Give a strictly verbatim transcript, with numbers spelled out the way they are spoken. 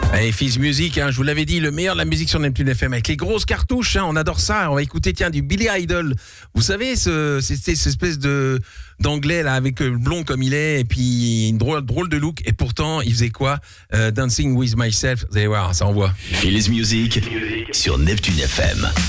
Allez, Fizz Music, hein, je vous l'avais dit, le meilleur de la musique sur Neptune F M avec les grosses cartouches, hein, on adore ça. On va écouter tiens du Billy Idol. Vous savez, ce, c'est, c'est cette espèce de d'anglais là avec le blond comme il est et puis une drôle, drôle de look. Et pourtant, il faisait quoi euh, Dancing with Myself. Vous allez voir, ça envoie. Fizz Music sur Neptune F M.